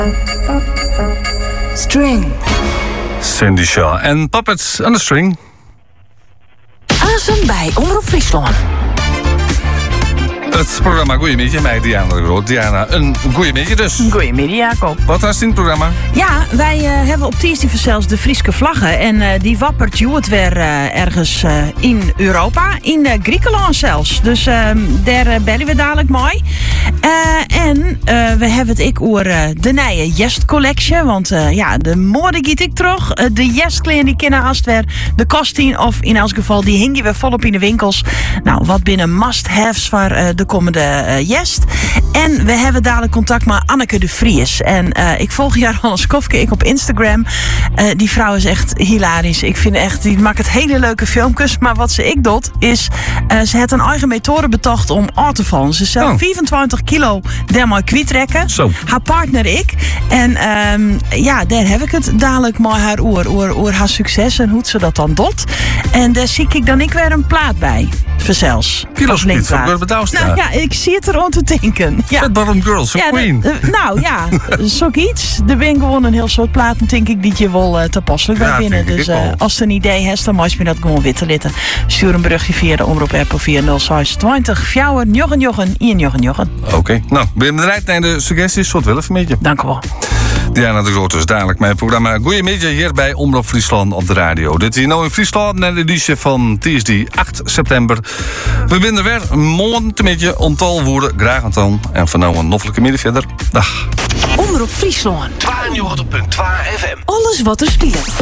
String. Cindy Shaw en Puppets on the String. Azen bij Omroep Friesland. Het programma Goeiemiddag met Diana de Groot. Diana, een goeiemiddag dus. Goedemiddag, Jacob. Wat was in het programma? Ja, wij hebben op dinsdag zelfs de Frieske vlaggen. En die wappert het weer ergens in Europa. In Griekenland zelfs. Dus daar bellen we dadelijk mooi. En we hebben het over de nieuwe Jest collection. Want de mode giet ik terug. De Jestkleding die kennen als het weer de kostien. Of in elk geval, die hingen weer volop in de winkels. Nou, wat binnen must-haves voor de komende Jest. En we hebben dadelijk contact met Anneke de Vries. En ik volg haar Hans Kofke op Instagram. Die vrouw is echt hilarisch. Ik vind echt, die maakt het hele leuke filmpjes. Maar wat ze doet, is ze heeft een eigen methode betocht om aan te vallen. Ze zelf 25 kilo daarmee kwijtrekken. Zo. Haar partner ik. En daar heb ik het dadelijk met haar oor haar succes en hoe ze dat dan doet. En daar zie ik dan weer een plaat bij. Verzels. Kilo's niet van Gert Bedouwstra. Nou ja, ik zie het er aan te denken. Ja. Fat Bottom Girls, Queen. Zoiets. Er ben gewoon een heel soort platen, denk ik, die je wel toepasselijk bij binnen. Dus als je een idee hebt, dan moet je dat gewoon witte litten. Stuur een berichtje via de omroep app of via 0620 fjouwer Jochen. Oké. Nou, ben je bereid naar de suggesties? Soort willen van beetje. Dank u wel. Diana de Groot is dadelijk mijn programma Goeiemiddag hier bij Omroep Friesland op de radio. Dit is nou in Friesland naar de editie van dinsdag 8 september. We binden weer morgen te beetje ontal woorden. Graag aan toon. En van nou een noffelijke midden verder. Dag. Omroep Friesland. 92.2 FM. Alles wat er speelt.